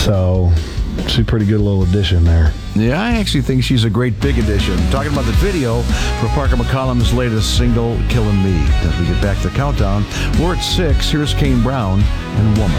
So she's a pretty good little addition there. Yeah, I actually think she's a great big addition. Talking about the video for Parker McCollum's latest single, Killin' Me. As we get back to the countdown, we're at 6. Here's Kane Brown and Woman.